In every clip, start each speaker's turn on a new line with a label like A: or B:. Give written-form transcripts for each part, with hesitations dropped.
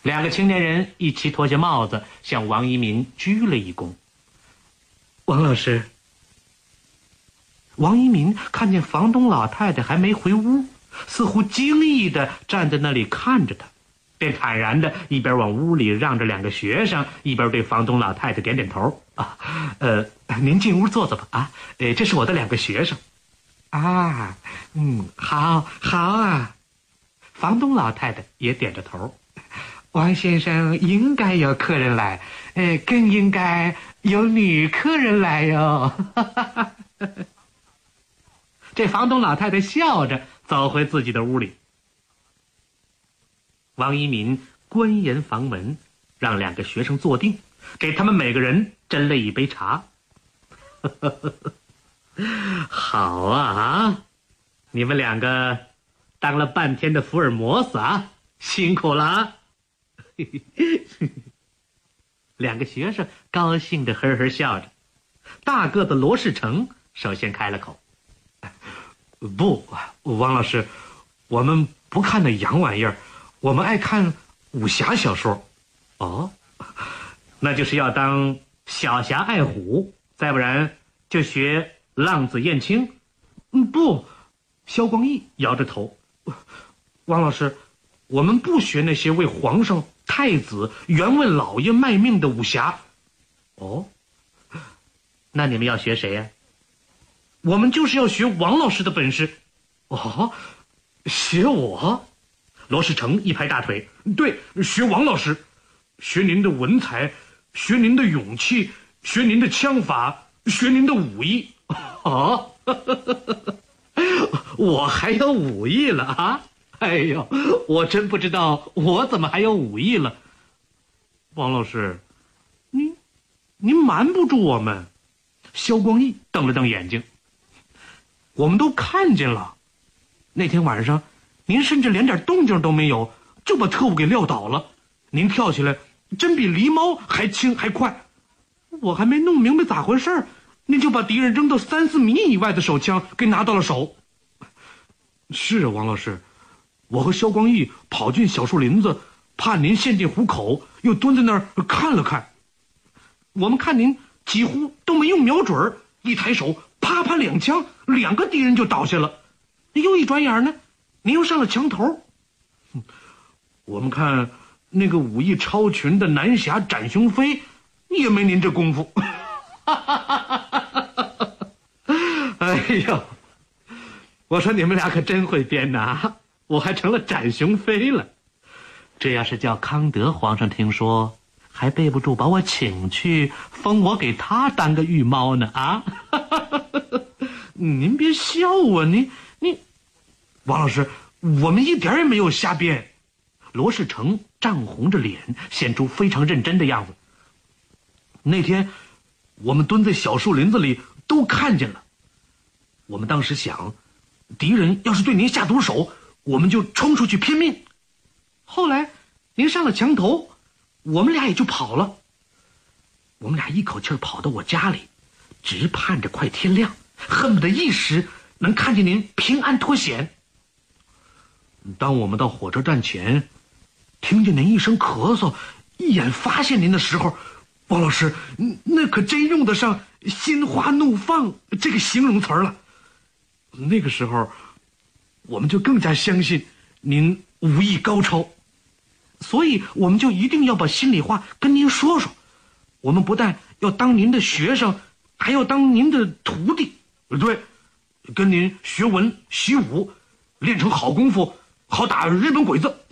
A: 两个青年人一起脱下帽子，向王一民鞠了一躬。王老师。王一民看见房东老太太还没回屋，似乎惊异地站在那里看着他，便坦然地一边往屋里让着两个学生，一边对房东老太太点点头。您进屋坐坐吧。啊，这是我的两个学生。啊，好啊。房东老太太也点着头。王先生应该有客人来，更应该有女客人来哟。这房东老太太笑着走回自己的屋里。王一民关严房门，让两个学生坐定，给他们每个人斟了一杯茶。好啊，你们两个当了半天的福尔摩斯啊，辛苦了啊。两个学生高兴地呵呵笑着。大个子罗世成首先开了口。不，王老师，我们不看那洋玩意儿，我们爱看武侠小说。哦，那就是要当小侠爱虎，再不然就学浪子燕青。不，萧光义摇着头。王老师，我们不学那些为皇上、太子、员外老爷卖命的武侠。哦，那你们要学谁呀？我们就是要学王老师的本事。哦，学我？罗世成一拍大腿。对，学王老师，学您的文采，学您的勇气，学您的枪法，学您的武艺。哦，我还有武艺了啊！哎呦，我真不知道我怎么还有武艺了。王老师，您瞒不住我们。萧光义瞪了瞪眼睛。我们都看见了，那天晚上您甚至连点动静都没有，就把特务给撂倒了。您跳起来真比狸猫还轻还快，我还没弄明白咋回事，您就把敌人扔到3-4米以外的手枪给拿到了手。是啊，王老师，我和萧光义跑进小树林子，怕您陷进虎口，又蹲在那儿看了看。我们看您几乎都没用瞄准，一抬手啪啪2枪，2个敌人就倒下了。又一转眼呢，您又上了墙头。我们看那个武艺超群的南侠展雄飞，也没您这功夫。哎呦，我说你们俩可真会编呐，我还成了展雄飞了。这要是叫康德皇上听说，还背不住把我请去，封我给他当个御猫呢啊！您别笑啊，你，王老师，我们一点也没有瞎编。罗世成涨红着脸，显出非常认真的样子。那天我们蹲在小树林子里都看见了。我们当时想，敌人要是对您下毒手，我们就冲出去拼命。后来您上了墙头，我们俩也就跑了。我们俩一口气跑到我家里，直盼着快天亮，恨不得一时能看见您平安脱险。当我们到火车站前，听见您一声咳嗽，一眼发现您的时候，王老师，那可真用得上心花怒放这个形容词了。那个时候我们就更加相信您武艺高超，所以我们就一定要把心里话跟您说说。我们不但要当您的学生，还要当您的徒弟。对，跟您学文习武，练成好功夫，好打日本鬼子。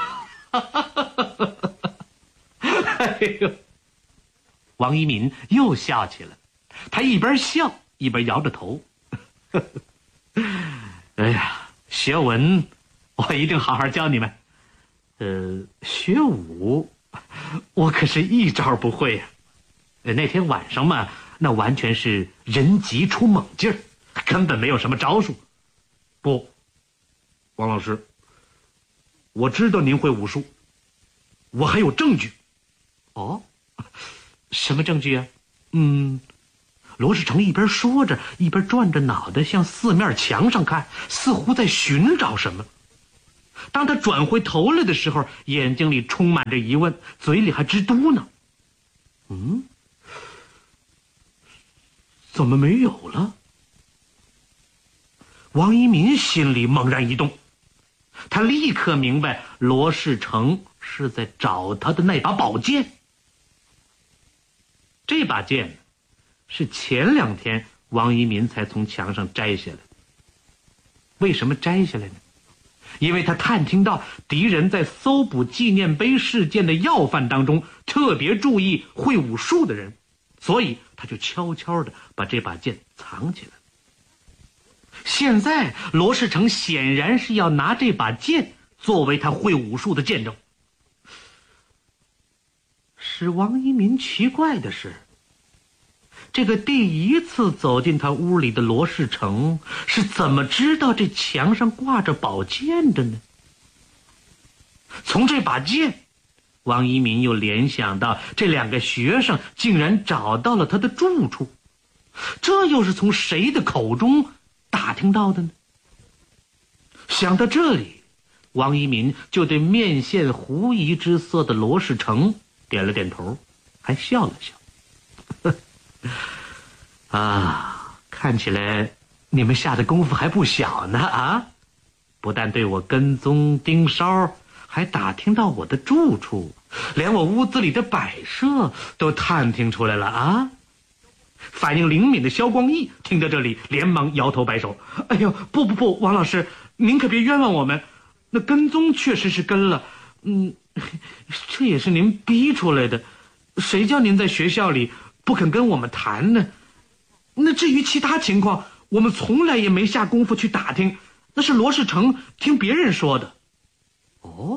A: 哎呦，王一民又笑起了，他一边笑一边摇着头。哎呀，学文我一定好好教你们。学武我可是一招不会呀。那天晚上嘛，那完全是人急出猛劲儿，根本没有什么招数。不，王老师，我知道您会武术，我还有证据。哦，什么证据啊？罗世成一边说着，一边转着脑袋向四面墙上看，似乎在寻找什么。 当他转回头来的时候，眼睛里充满着疑问，嘴里还直嘟囔：“怎么没有了？”王一民心里猛然一动，他立刻明白罗世成是在找他的那把宝剑。这把剑是前2天王一民才从墙上摘下来。为什么摘下来呢？因为他探听到敌人在搜捕纪念碑事件的要犯当中特别注意会武术的人，所以他就悄悄地把这把剑藏起来。现在罗世成显然是要拿这把剑作为他会武术的见证。使王一民奇怪的是，这个第一次走进他屋里的罗世成是怎么知道这墙上挂着宝剑的呢？从这把剑，王一民又联想到这2个学生竟然找到了他的住处，这又是从谁的口中打听到的呢？想到这里，王一民就对面现狐疑之色的罗世成点了点头，还笑了笑。看起来你们下的功夫还不小呢啊！不但对我跟踪盯梢，还打听到我的住处，连我屋子里的摆设都探听出来了啊！反应灵敏的萧光义听到这里，连忙摇头摆手：“哎呦，不，王老师，您可别冤枉我们。那跟踪确实是跟了，这也是您逼出来的。谁叫您在学校里不肯跟我们谈呢？那至于其他情况，我们从来也没下功夫去打听，那是罗世成听别人说的。”哦，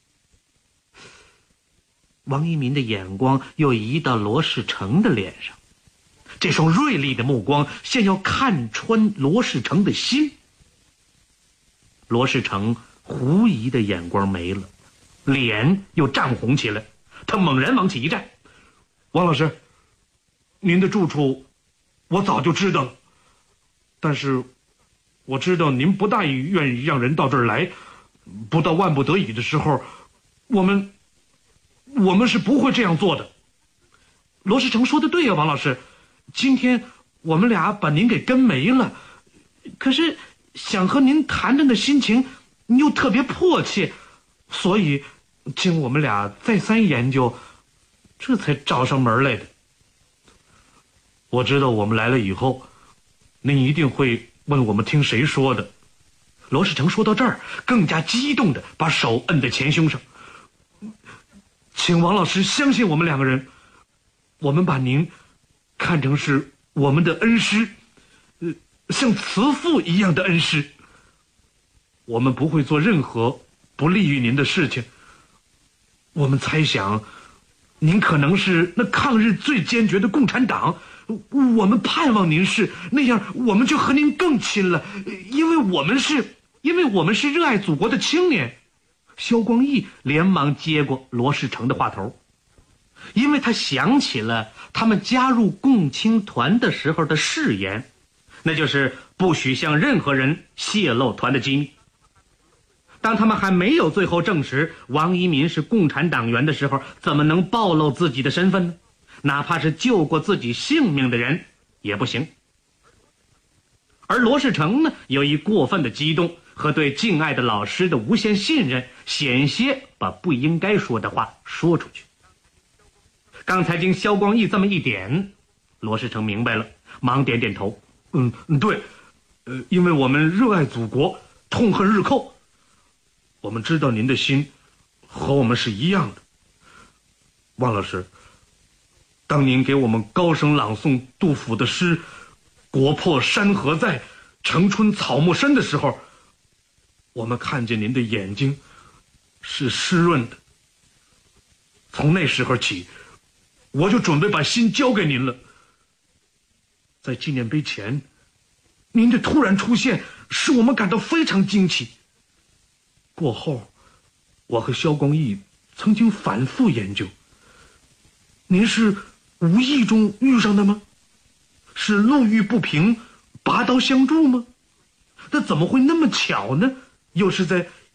A: 王一民的眼光又移到罗世成的脸上，这双锐利的目光先要看穿罗世成的心。罗世成狐疑的眼光没了，脸又涨红起来，他猛然往起一站：“王老师，您的住处我早就知道了，但是我知道您不大愿意让人到这儿来，不到万不得已的时候，我们是不会这样做的。”罗世成说的对呀，王老师，今天我们俩把您给跟没了，可是想和您谈谈的心情又特别迫切，所以经我们俩再三研究，这才找上门来的。我知道我们来了以后，您一定会问我们听谁说的。罗世成说到这儿，更加激动地把手摁在前胸上：“请王老师相信我们2个人，我们把您看成是我们的恩师，像慈父一样的恩师。我们不会做任何不利于您的事情。我们猜想，您可能是那抗日最坚决的共产党，我们盼望您是那样，我们就和您更亲了，因为我们是热爱祖国的青年。”萧光义连忙接过罗世成的话头，因为他想起了他们加入共青团的时候的誓言，那就是不许向任何人泄露团的机密。当他们还没有最后证实王一民是共产党员的时候，怎么能暴露自己的身份呢？哪怕是救过自己性命的人也不行。而罗世成呢，由于过分的激动和对敬爱的老师的无限信任，险些把不应该说的话说出去。刚才经萧光义这么一点，罗世成明白了，忙点点头：“对，因为我们热爱祖国，痛恨日寇。我们知道您的心和我们是一样的。王老师，当您给我们高声朗诵杜甫的诗《国破山河在，城春草木深》的时候，我们看见您的眼睛是湿润的。从那时候起，我就准备把心交给您了。在纪念碑前，您的突然出现使我们感到非常惊奇。过后，我和萧光义曾经反复研究，您是无意中遇上的吗？是路遇不平，拔刀相助吗？那怎么会那么巧呢？又是在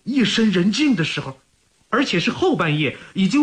A: 夜深人静的时候，而且是后半夜，已经